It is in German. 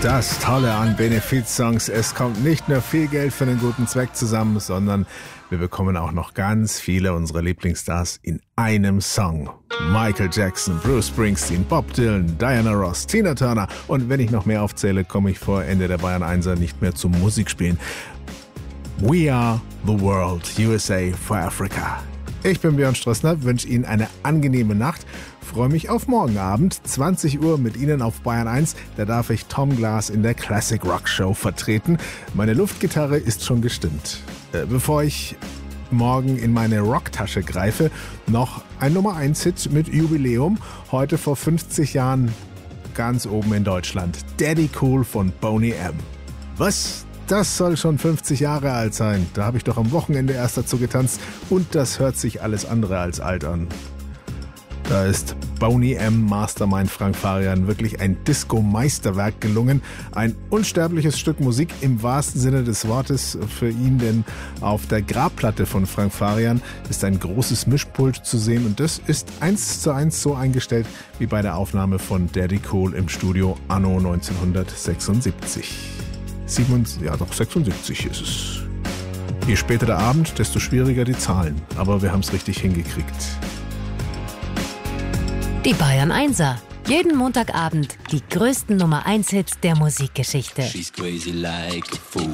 Das Tolle an Benefizsongs, es kommt nicht nur viel Geld für einen guten Zweck zusammen, sondern wir bekommen auch noch ganz viele unserer Lieblingsstars in einem Song. Michael Jackson, Bruce Springsteen, Bob Dylan, Diana Ross, Tina Turner und wenn ich noch mehr aufzähle, komme ich vor Ende der Bayern 1er nicht mehr zum Musikspielen. We are the world, USA for Africa. Ich bin Björn Strössner, wünsche Ihnen eine angenehme Nacht. Freue mich auf morgen Abend, 20 Uhr mit Ihnen auf Bayern 1. Da darf ich Tom Glas in der Classic Rock Show vertreten. Meine Luftgitarre ist schon gestimmt. Bevor ich morgen in meine Rocktasche greife, noch ein Nummer-1-Hit mit Jubiläum. Heute vor 50 Jahren ganz oben in Deutschland. Daddy Cool von Boney M. Was? Das soll schon 50 Jahre alt sein. Da habe ich doch am Wochenende erst dazu getanzt und das hört sich alles andere als alt an. Da ist Boney M. Mastermind Frank Farian wirklich ein Disco-Meisterwerk gelungen. Ein unsterbliches Stück Musik im wahrsten Sinne des Wortes für ihn, denn auf der Grabplatte von Frank Farian ist ein großes Mischpult zu sehen und das ist 1:1 so eingestellt wie bei der Aufnahme von Daddy Cool im Studio anno 1976. 76 ist es. Je später der Abend, desto schwieriger die Zahlen. Aber wir haben es richtig hingekriegt. Die Bayern 1er. Jeden Montagabend die größten Nummer-1-Hits der Musikgeschichte. She's crazy like a fool.